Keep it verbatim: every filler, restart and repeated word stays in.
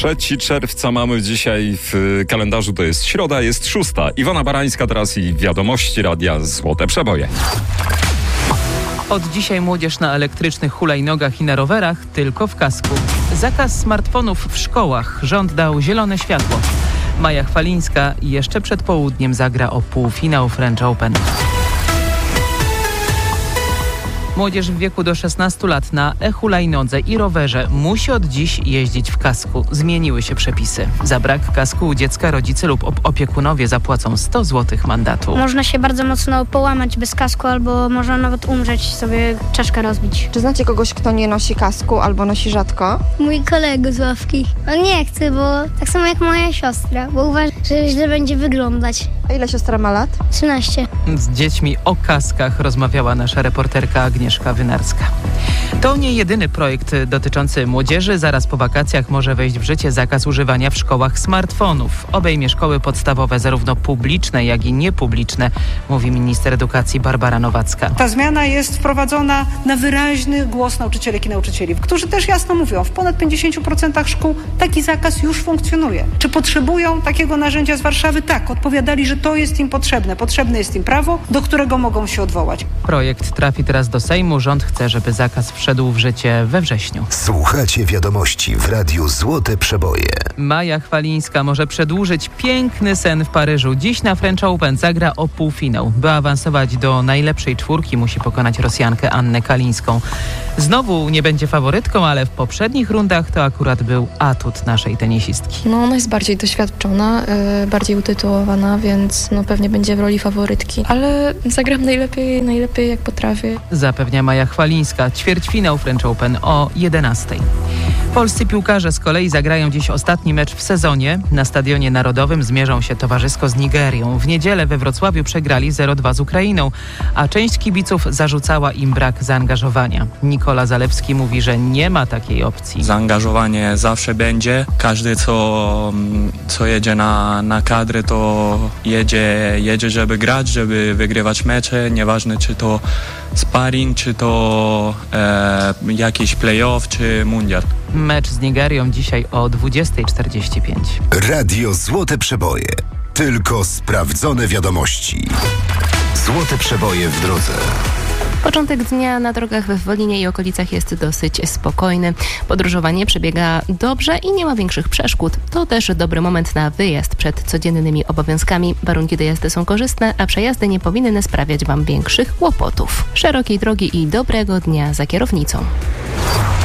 trzeciego czerwca mamy dzisiaj w kalendarzu, to jest środa, jest szósta. Iwona Barańska teraz i wiadomości Radia Złote Przeboje. Od dzisiaj młodzież na elektrycznych hulajnogach i na rowerach tylko w kasku. Zakaz smartfonów w szkołach. Rząd dał zielone światło. Maja Chwalińska jeszcze przed południem zagra o półfinał French Open. Młodzież w wieku do szesnastu lat na e-hulajnodze i rowerze musi od dziś jeździć w kasku. Zmieniły się przepisy. Za brak kasku u dziecka rodzice lub opiekunowie zapłacą sto złotych mandatu. Można się bardzo mocno połamać bez kasku albo można nawet umrzeć, sobie czaszkę rozbić. Czy znacie kogoś, kto nie nosi kasku albo nosi rzadko? Mój kolega z ławki. On nie chce, bo tak samo jak moja siostra, bo uważa, że źle będzie wyglądać. A ile siostra ma lat? trzynaście. Z dziećmi o kaskach rozmawiała nasza reporterka Agnieszka Wynarska. To nie jedyny projekt dotyczący młodzieży. Zaraz po wakacjach może wejść w życie zakaz używania w szkołach smartfonów. Obejmie szkoły podstawowe, zarówno publiczne, jak i niepubliczne, mówi minister edukacji Barbara Nowacka. Ta zmiana jest wprowadzona na wyraźny głos nauczycielek i nauczycieli, którzy też jasno mówią, w ponad pięćdziesięciu procentach szkół taki zakaz już funkcjonuje. Czy potrzebują takiego narzędzia z Warszawy? Tak, odpowiadali, że to jest im potrzebne. Potrzebne jest im prawo, do którego mogą się odwołać. Projekt trafi teraz do Sejmu. Rząd chce, żeby zakaz wszedł w życie we wrześniu. Słuchacie wiadomości w Radiu Złote Przeboje. Maja Chwalińska może przedłużyć piękny sen w Paryżu. Dziś na French Open zagra o półfinał. By awansować do najlepszej czwórki, musi pokonać Rosjankę Annę Kalińską. Znowu nie będzie faworytką, ale w poprzednich rundach to akurat był atut naszej tenisistki. No, ona jest bardziej doświadczona, yy, bardziej utytułowana, więc no, pewnie będzie w roli faworytki. Ale zagram najlepiej, najlepiej jak potrafię. Zapewnia Maja Chwalińska. Ćwierćfinał French Open o jedenastej. Polscy piłkarze z kolei zagrają dziś ostatni mecz w sezonie. Na Stadionie Narodowym zmierzą się towarzysko z Nigerią. W niedzielę we Wrocławiu przegrali zero dwa z Ukrainą, a część kibiców zarzucała im brak zaangażowania. Nikola Zalewski mówi, że nie ma takiej opcji. Zaangażowanie zawsze będzie. Każdy, co, co jedzie na, na kadry, to jedzie, jedzie, żeby grać, żeby wygrywać mecze. Nieważne, czy to sparring, czy to e, jakiś play-off, czy mundial. Mecz z Nigerią dzisiaj o dwudziestej czterdzieści pięć. Radio Złote Przeboje. Tylko sprawdzone wiadomości. Złote Przeboje w drodze. Początek dnia na drogach we Wolinie i okolicach jest dosyć spokojny. Podróżowanie przebiega dobrze i nie ma większych przeszkód. To też dobry moment na wyjazd przed codziennymi obowiązkami. Warunki do jazdy są korzystne, a przejazdy nie powinny sprawiać Wam większych kłopotów. Szerokiej drogi i dobrego dnia za kierownicą.